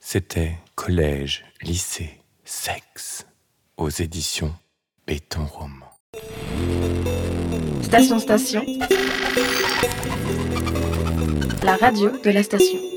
C'était collège, lycée, sexe, aux éditions Béton Roman. Station, la radio de la station.